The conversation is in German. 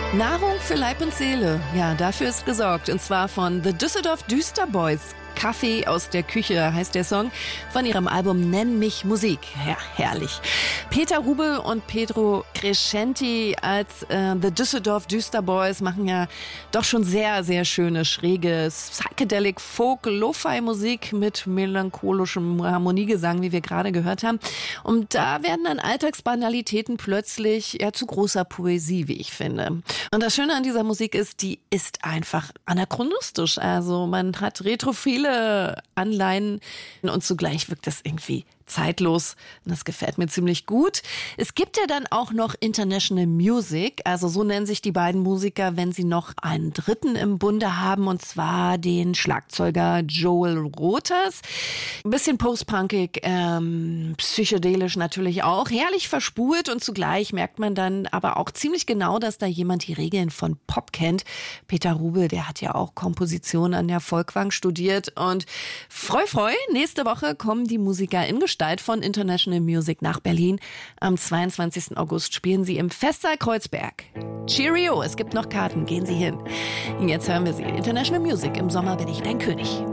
Nahrung für Leib und Seele, ja, dafür ist gesorgt. Und zwar von The Düsseldorf Düsterboys. Kaffee aus der Küche heißt der Song von ihrem Album Nenn mich Musik. Ja, herrlich. Peter Rubel und Pedro Crescenti als The Düsseldorf Düsterboys machen ja doch schon sehr, sehr schöne, schräge Psychedelic Folk Lo-Fi Musik mit melancholischem Harmoniegesang, wie wir gerade gehört haben. Und da werden dann Alltagsbanalitäten plötzlich ja zu großer Poesie, wie ich finde. Und das Schöne an dieser Musik ist, die ist einfach anachronistisch. Also man hat retrophile Anleihen und zugleich wirkt das irgendwie zeitlos. Und das gefällt mir ziemlich gut. Es gibt ja dann auch noch International Music, also so nennen sich die beiden Musiker, wenn sie noch einen dritten im Bunde haben, und zwar den Schlagzeuger Joel Rothers. Ein bisschen postpunkig, psychedelisch natürlich auch, herrlich verspurt, und zugleich merkt man dann aber auch ziemlich genau, dass da jemand die Regeln von Pop kennt. Peter Rubel, der hat ja auch Komposition an der Folkwang studiert, und freu, nächste Woche kommen die Musiker in Gestalt von International Music nach Berlin. Am 22. August spielen sie im Festsaal Kreuzberg. Cheerio, es gibt noch Karten, gehen Sie hin. Und jetzt hören wir sie. International Music, im Sommer bin ich dein König.